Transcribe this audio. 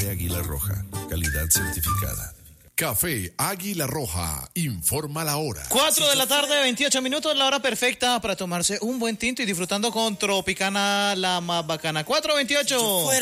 Águila Roja, calidad certificada. Café Águila Roja, informa la hora. 4:28 la hora perfecta para tomarse un buen tinto y disfrutando con Tropicana, la más bacana. 4:28.